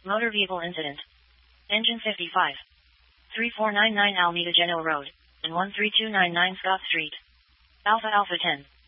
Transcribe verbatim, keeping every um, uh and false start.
Motor vehicle incident. Engine fifty-five. three four nine nine Alameda Genoa Road, and one three two nine nine Scott Street. Alpha Alpha ten.